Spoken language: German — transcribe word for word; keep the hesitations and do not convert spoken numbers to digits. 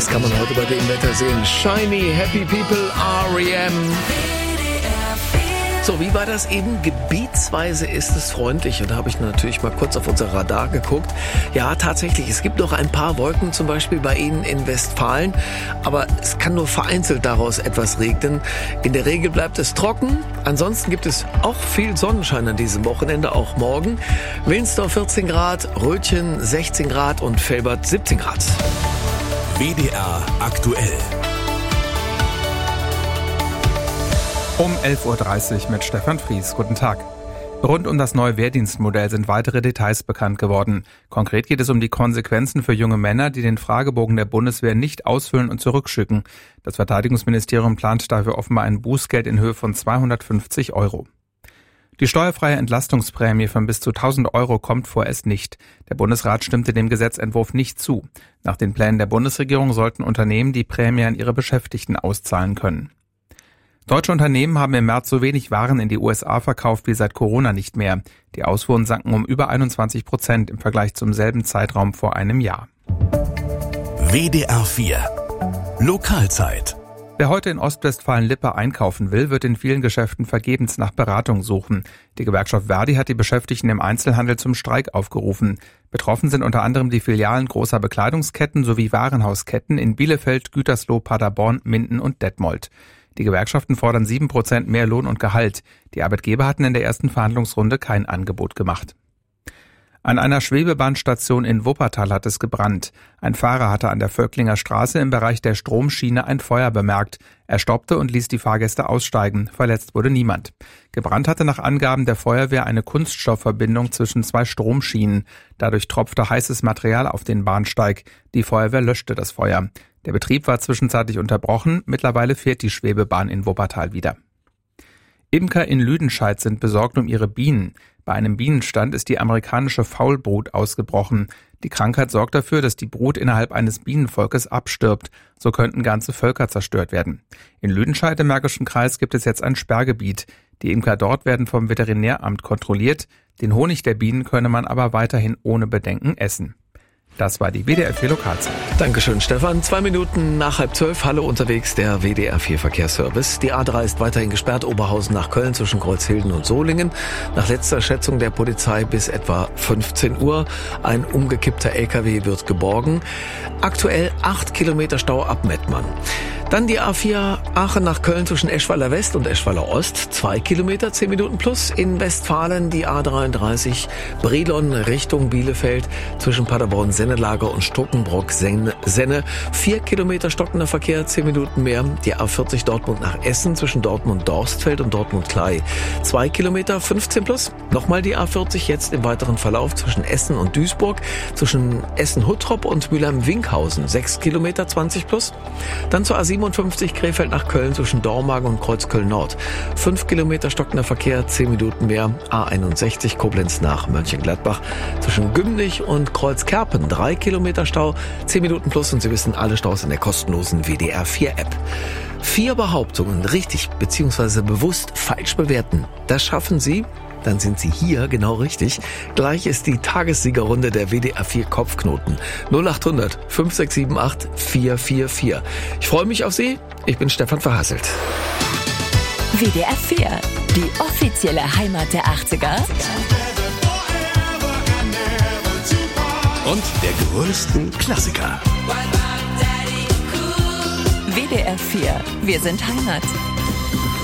Das kann man heute bei dem Wetter sehen. Shiny, Happy People, R E M. So, wie war das eben? Gebietsweise ist es freundlich. Und da habe ich natürlich mal kurz auf unser Radar geguckt. Ja, tatsächlich, es gibt noch ein paar Wolken, zum Beispiel bei Ihnen in Westfalen. Aber es kann nur vereinzelt daraus etwas regnen. In der Regel bleibt es trocken. Ansonsten gibt es auch viel Sonnenschein an diesem Wochenende, auch morgen. Wilnsdorf vierzehn Grad, Rötchen sechzehn Grad und Velbert siebzehn Grad. W D R aktuell. Um elf Uhr dreißig mit Stefan Fries. Guten Tag. Rund um das neue Wehrdienstmodell sind weitere Details bekannt geworden. Konkret geht es um die Konsequenzen für junge Männer, die den Fragebogen der Bundeswehr nicht ausfüllen und zurückschicken. Das Verteidigungsministerium plant dafür offenbar ein Bußgeld in Höhe von zweihundertfünfzig Euro. Die steuerfreie Entlastungsprämie von bis zu tausend Euro kommt vorerst nicht. Der Bundesrat stimmte dem Gesetzentwurf nicht zu. Nach den Plänen der Bundesregierung sollten Unternehmen die Prämie an ihre Beschäftigten auszahlen können. Deutsche Unternehmen haben im März so wenig Waren in die U S A verkauft wie seit Corona nicht mehr. Die Ausfuhren sanken um über einundzwanzig Prozent im Vergleich zum selben Zeitraum vor einem Jahr. W D R vier Lokalzeit. Wer heute in Ostwestfalen-Lippe einkaufen will, wird in vielen Geschäften vergebens nach Beratung suchen. Die Gewerkschaft Verdi hat die Beschäftigten im Einzelhandel zum Streik aufgerufen. Betroffen sind unter anderem die Filialen großer Bekleidungsketten sowie Warenhausketten in Bielefeld, Gütersloh, Paderborn, Minden und Detmold. Die Gewerkschaften fordern sieben Prozent mehr Lohn und Gehalt. Die Arbeitgeber hatten in der ersten Verhandlungsrunde kein Angebot gemacht. An einer Schwebebahnstation in Wuppertal hat es gebrannt. Ein Fahrer hatte an der Völklinger Straße im Bereich der Stromschiene ein Feuer bemerkt. Er stoppte und ließ die Fahrgäste aussteigen. Verletzt wurde niemand. Gebrannt hatte nach Angaben der Feuerwehr eine Kunststoffverbindung zwischen zwei Stromschienen. Dadurch tropfte heißes Material auf den Bahnsteig. Die Feuerwehr löschte das Feuer. Der Betrieb war zwischenzeitlich unterbrochen. Mittlerweile fährt die Schwebebahn in Wuppertal wieder. Imker in Lüdenscheid sind besorgt um ihre Bienen. Bei einem Bienenstand ist die amerikanische Faulbrut ausgebrochen. Die Krankheit sorgt dafür, dass die Brut innerhalb eines Bienenvolkes abstirbt. So könnten ganze Völker zerstört werden. In Lüdenscheid im Märkischen Kreis gibt es jetzt ein Sperrgebiet. Die Imker dort werden vom Veterinäramt kontrolliert. Den Honig der Bienen könne man aber weiterhin ohne Bedenken essen. Das war die W D R vier Lokalzeit. Dankeschön, Stefan. Zwei Minuten nach halb zwölf. Hallo unterwegs, der W D R vier Verkehrsservice. Die A drei ist weiterhin gesperrt, Oberhausen nach Köln zwischen Kreuzhilden und Solingen. Nach letzter Schätzung der Polizei bis etwa fünfzehn Uhr. Ein umgekippter L K W wird geborgen. Aktuell acht Kilometer Stau ab Mettmann. Dann die A vier Aachen nach Köln zwischen Eschweiler West und Eschweiler Ost. Zwei Kilometer, zehn Minuten plus. In Westfalen die A dreiunddreißig Brilon Richtung Bielefeld zwischen Paderborn Sennelager und Stuckenbrock-Senne. Vier Kilometer stockender Verkehr, zehn Minuten mehr. Die A vierzig Dortmund nach Essen zwischen Dortmund-Dorstfeld und Dortmund-Klei. Zwei Kilometer, fünfzehn plus. Nochmal die A vierzig jetzt im weiteren Verlauf zwischen Essen und Duisburg. Zwischen Essen-Huttrop und Mülheim-Winkhausen. Sechs Kilometer, zwanzig plus. Dann zur A siebenundfünfzig Krefeld nach Köln zwischen Dormagen und Kreuzköln-Nord. Fünf Kilometer stockender Verkehr, zehn Minuten mehr. A einundsechzig Koblenz nach Mönchengladbach zwischen Gümnich und Kreuzkerpen. Drei Kilometer Stau, zehn Minuten plus und Sie wissen, alle Staus in der kostenlosen W D R vier App. Vier Behauptungen richtig bzw. bewusst falsch bewerten. Das schaffen Sie, dann sind Sie hier genau richtig. Gleich ist die Tagessiegerrunde der W D R vier Kopfknoten. null achthundert fünf sechs sieben acht vier vier vier. Ich freue mich auf Sie. Ich bin Stefan Verhasselt. W D R vier, die offizielle Heimat der achtziger. Und der größten Klassiker. W D R vier, wir sind Heimat.